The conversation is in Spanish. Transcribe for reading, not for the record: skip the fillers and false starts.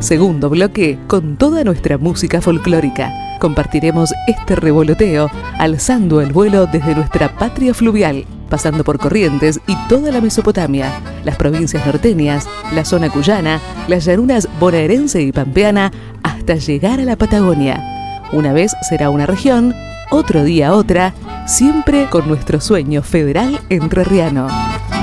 Segundo bloque con toda nuestra música folclórica. Compartiremos este revoloteo alzando el vuelo desde nuestra patria fluvial, pasando por Corrientes y toda la Mesopotamia, las provincias norteñas, la zona cuyana, las llanuras bonaerense y pampeana, hasta llegar a la Patagonia. Una vez será una región, otro día otra, siempre con nuestro sueño federal entrerriano.